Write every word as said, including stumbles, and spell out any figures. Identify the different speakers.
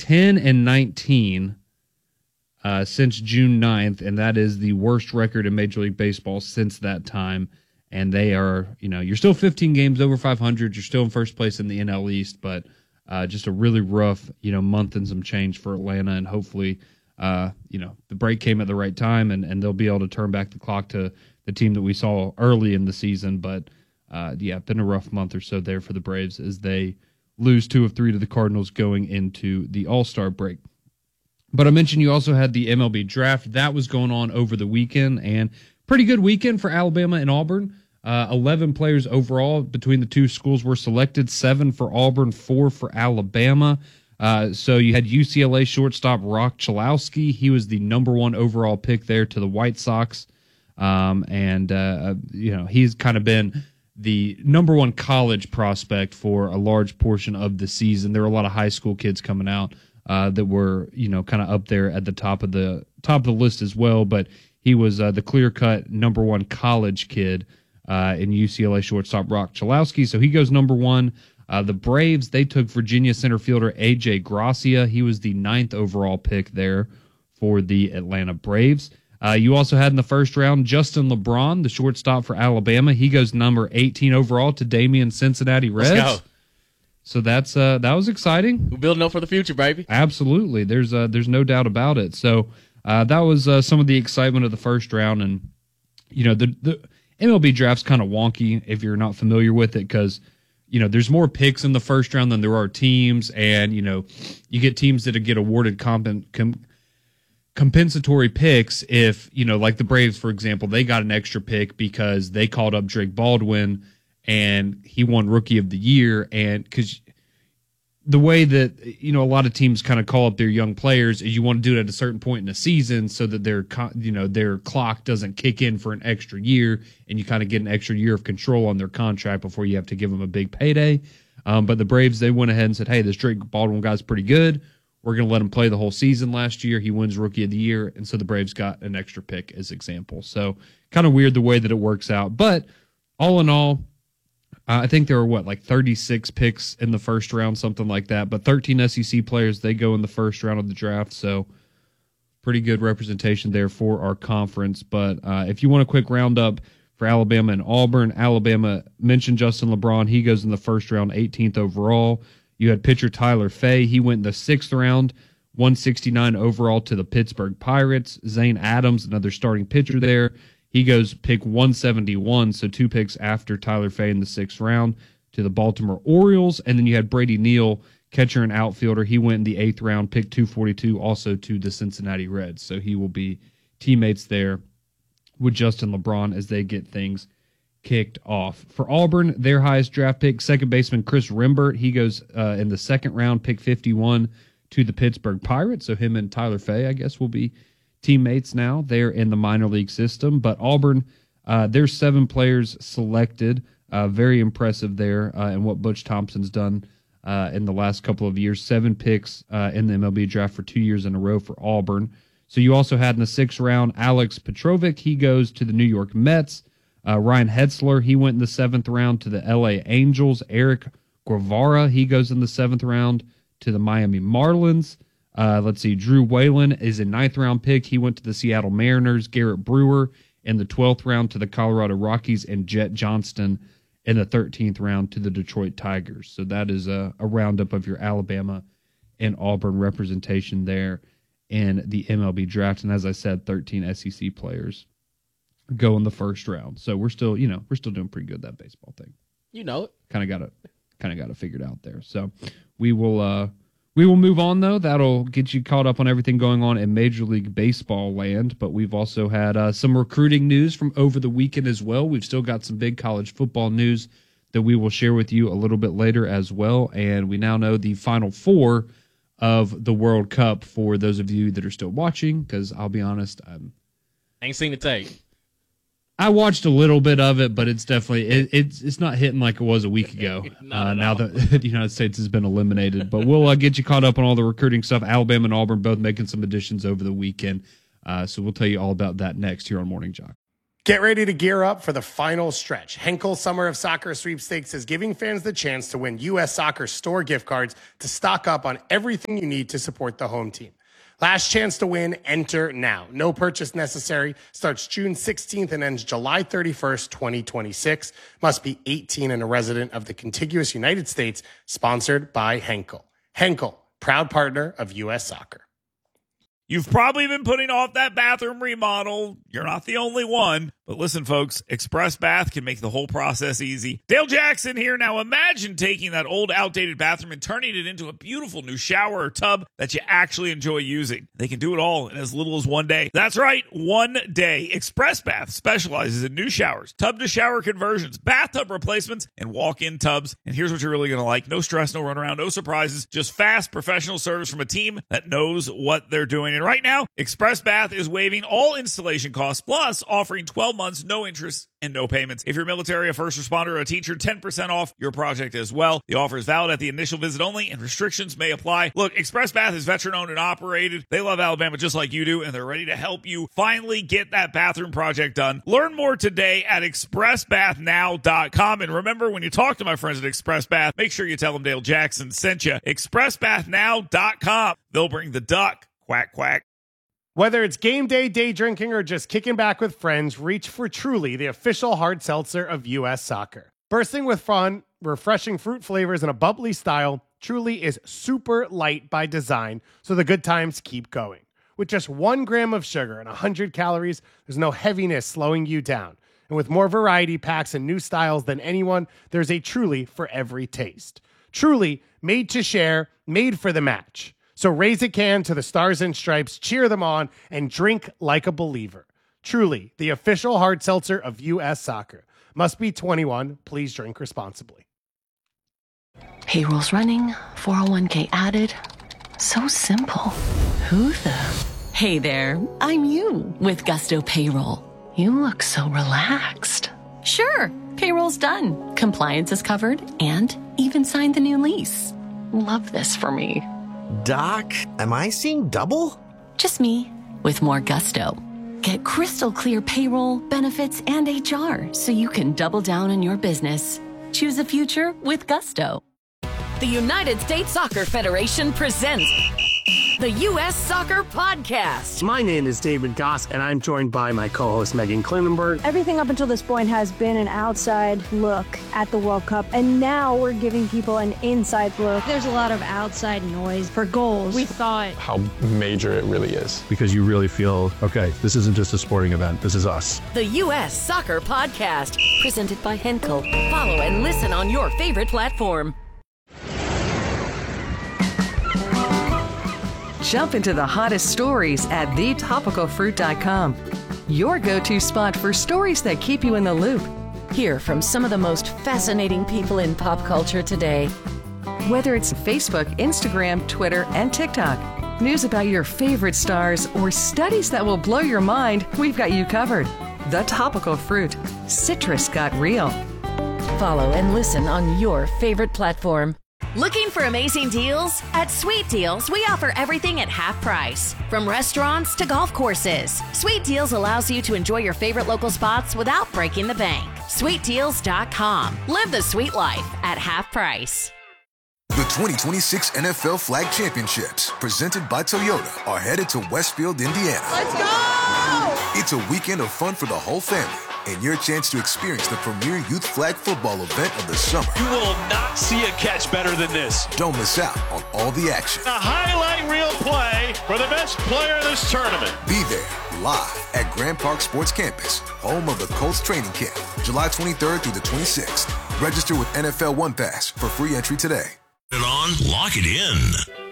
Speaker 1: ten and nineteen uh, since June ninth, and that is the worst record in Major League Baseball since that time. And they are, you know, you're still fifteen games over five hundred. You're still in first place in the N L East, but uh, just a really rough, you know, month and some change for Atlanta. And hopefully, uh, you know, the break came at the right time, and, and they'll be able to turn back the clock to the team that we saw early in the season. But, uh, yeah, been a rough month or so there for the Braves as they lose two of three to the Cardinals going into the All-Star break. But I mentioned you also had the M L B draft. That was going on over the weekend, and pretty good weekend for Alabama and Auburn. Uh, eleven players overall between the two schools were selected, seven for Auburn, four for Alabama. Uh, so you had U C L A shortstop Rock Chalowski. He was the number one overall pick there to the White Sox. Um, and, uh, you know, he's kind of been the number one college prospect for a large portion of the season. There were a lot of high school kids coming out uh, that were, you know, kind of up there at the top of the top of the list as well. But he was uh, the clear-cut number one college kid uh, in U C L A shortstop Rock Chalowski. So he goes number one. Uh, the Braves, they took Virginia center fielder A J Gracia. He was the ninth overall pick there for the Atlanta Braves. Uh, you also had in the first round Justin LeBron, the shortstop for Alabama. He goes number eighteen overall to Damian Cincinnati Reds.
Speaker 2: Let's go.
Speaker 1: So that's uh, that was exciting.
Speaker 2: We're building up for the future, baby.
Speaker 1: Absolutely. There's uh, there's no doubt about it. So uh, that was uh, some of the excitement of the first round. And, you know, the, the M L B draft's kind of wonky if you're not familiar with it because, you know, there's more picks in the first round than there are teams. And, you know, you get teams that get awarded comp- com- compensatory picks if, you know, like the Braves, for example, they got an extra pick because they called up Drake Baldwin and he won Rookie of the Year. And because the way that, you know, a lot of teams kind of call up their young players is you want to do it at a certain point in the season so that their, you know, their clock doesn't kick in for an extra year and you kind of get an extra year of control on their contract before you have to give them a big payday. Um, but the Braves, they went ahead and said, hey, this Drake Baldwin guy's pretty good. We're going to let him play the whole season last year. He wins Rookie of the Year. And so the Braves got an extra pick as example. So kind of weird the way that it works out. But all in all, uh, I think there were, what, like thirty-six picks in the first round, something like that. But thirteen S E C players, they go in the first round of the draft. So pretty good representation there for our conference. But uh, if you want a quick roundup for Alabama and Auburn, Alabama mentioned Justin LeBron. He goes in the first round, eighteenth overall. You had pitcher Tyler Fay. He went in the sixth round, one sixty-nine overall to the Pittsburgh Pirates. Zane Adams, another starting pitcher there. He goes pick one seventy-one, so two picks after Tyler Fay in the sixth round to the Baltimore Orioles. And then you had Brady Neal, catcher and outfielder. He went in the eighth round, pick two forty-two, also to the Cincinnati Reds. So he will be teammates there with Justin LeBron as they get things kicked off. For Auburn, their highest draft pick, second baseman Chris Rimbert. He goes uh, in the second round, pick fifty-one to the Pittsburgh Pirates. So him and Tyler Fay, I guess, will be teammates now. They're in the minor league system. But Auburn, uh, there's seven players selected. Uh, very impressive there uh, in what Butch Thompson's done uh, in the last couple of years. Seven picks uh, in the M L B draft for two years in a row for Auburn. So you also had in the sixth round Alex Petrovic. He goes to the New York Mets. Uh, Ryan Hetzler, he went in the seventh round to the L A Angels. Eric Guevara, he goes in the seventh round to the Miami Marlins. Uh, let's see, Drew Whalen is a ninth round pick. He went to the Seattle Mariners. Garrett Brewer in the twelfth round to the Colorado Rockies, and Jet Johnston in the thirteenth round to the Detroit Tigers. So that is a, a roundup of your Alabama and Auburn representation there in the M L B draft. And as I said, thirteen S E C players go in the first round. So we're still, you know, we're still doing pretty good, that baseball thing.
Speaker 2: You know it.
Speaker 1: Kind of got it, kind of got it figured out there. So we will, uh, we will move on though. That'll get you caught up on everything going on in Major League Baseball land. But we've also had uh, some recruiting news from over the weekend as well. We've still got some big college football news that we will share with you a little bit later as well. And we now know the Final Four of the World Cup for those of you that are still watching, because I'll be honest, I'm
Speaker 2: ain't seen the tape.
Speaker 1: I watched a little bit of it, but it's definitely it, it's it's not hitting like it was a week ago. uh, now that the United States has been eliminated, but we'll uh, get you caught up on all the recruiting stuff. Alabama and Auburn both making some additions over the weekend, uh, so we'll tell you all about that next here on Morning Jock.
Speaker 3: Get ready to gear up for the final stretch. Henkel Summer of Soccer Sweepstakes is giving fans the chance to win U S Soccer store gift cards to stock up on everything you need to support the home team. Last chance to win, enter now. No purchase necessary. Starts June sixteenth and ends July thirty-first, twenty twenty-six. Must be eighteen and a resident of the contiguous United States. Sponsored by Henkel. Henkel, proud partner of U S Soccer.
Speaker 4: You've probably been putting off that bathroom remodel. You're not the only one. But listen, folks, Express Bath can make the whole process easy. Dale Jackson here. Now imagine taking that old, outdated bathroom and turning it into a beautiful new shower or tub that you actually enjoy using. They can do it all in as little as one day. That's right, one day. Express Bath specializes in new showers, tub-to-shower conversions, bathtub replacements, and walk-in tubs. And here's what you're really going to like. No stress, no runaround, no surprises. Just fast, professional service from a team that knows what they're doing. And right now, Express Bath is waiving all installation costs, plus offering twelve months, no interest, and no payments. If you're military, a first responder, or a teacher, ten percent off your project as well. The offer is valid at the initial visit only, and restrictions may apply. Look, Express Bath is veteran-owned and operated. They love Alabama just like you do, and they're ready to help you finally get that bathroom project done. Learn more today at express bath now dot com. And remember, when you talk to my friends at Express Bath, make sure you tell them Dale Jackson sent you. express bath now dot com. They'll bring the duck. Quack, quack.
Speaker 3: Whether it's game day, day drinking, or just kicking back with friends, reach for Truly, the official hard seltzer of U S Soccer. Bursting with fun, refreshing fruit flavors, and a bubbly style, Truly is super light by design, so the good times keep going. With just one gram of sugar and one hundred calories, there's no heaviness slowing you down. And with more variety packs and new styles than anyone, there's a Truly for every taste. Truly, made to share, made for the match. So raise a can to the Stars and Stripes, cheer them on, and drink like a believer. Truly, the official hard seltzer of U S Soccer. Must be twenty-one. Please drink responsibly.
Speaker 5: Payroll's running, four oh one k added. So simple. Who the? Hey there, I'm you with Gusto Payroll. You look so relaxed. Sure, payroll's done. Compliance is covered and even signed the new lease. Love this for me.
Speaker 6: Doc, am I seeing double?
Speaker 5: Just me, with more gusto. Get crystal clear payroll, benefits, and H R so you can double down on your business. Choose a future with gusto.
Speaker 7: The United States Soccer Federation presents the U S Soccer Podcast.
Speaker 8: My name is David Goss, and I'm joined by my co-host Megan Klinenberg.
Speaker 9: Everything up until this point has been an outside look at the World Cup, and now we're giving people an inside look.
Speaker 10: There's a lot of outside noise for goals.
Speaker 11: We thought
Speaker 12: how major it really is.
Speaker 13: Because you really feel, okay, this isn't just a sporting event, this is us.
Speaker 7: The U S Soccer Podcast, presented by Henkel. Follow and listen on your favorite platform.
Speaker 14: Jump into the hottest stories at the topical fruit dot com. Your go-to spot for stories that keep you in the loop.
Speaker 7: Hear from some of the most fascinating people in pop culture today.
Speaker 14: Whether it's Facebook, Instagram, Twitter, and TikTok, news about your favorite stars, or studies that will blow your mind, we've got you covered. The Topical Fruit. Citrus got real.
Speaker 7: Follow and listen on your favorite platform.
Speaker 15: Looking for amazing deals? At Sweet Deals, we offer everything at half price. From restaurants to golf courses, Sweet Deals allows you to enjoy your favorite local spots without breaking the bank. sweet deals dot com. Live the sweet life at half price.
Speaker 16: The twenty twenty-six N F L Flag Championships, presented by Toyota, are headed to Westfield, Indiana.
Speaker 17: Let's go!
Speaker 16: It's a weekend of fun for the whole family, and your chance to experience the premier youth flag football event of the summer.
Speaker 18: You will not see a catch better than this.
Speaker 16: Don't miss out on all the action.
Speaker 18: A highlight reel play for the best player in this tournament.
Speaker 16: Be there, live at Grand Park Sports Campus, home of the Colts training camp, July twenty-third through the twenty-sixth. Register with N F L One Pass for free entry today.
Speaker 19: It on, lock it in.